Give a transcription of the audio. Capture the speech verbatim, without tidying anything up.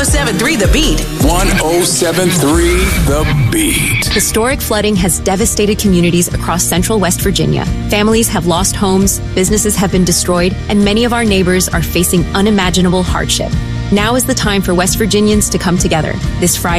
seven point three The Beat. one oh seven point three The Beat. Historic flooding has devastated communities across central West Virginia. Families have lost homes, businesses have been destroyed, and many of our neighbors are facing unimaginable hardship. Now is the time for West Virginians to come together. This Friday,